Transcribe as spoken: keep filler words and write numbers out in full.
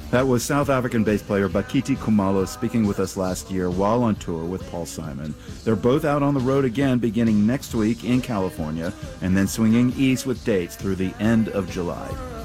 That was South African bass player Bakiti Kumalo speaking with us last year while on tour with Paul Simon. They're both out on the road again beginning next week in California and then swinging east with dates through the end of July.